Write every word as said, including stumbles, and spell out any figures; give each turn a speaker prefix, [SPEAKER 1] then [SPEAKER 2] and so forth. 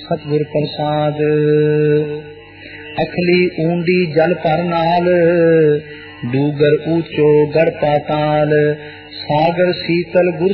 [SPEAKER 1] सतगुर प्रसाद। अखली ऊंडी जल पर नाल, डूगर ऊंचो गढ़ पाताल, सागर शीतल गुर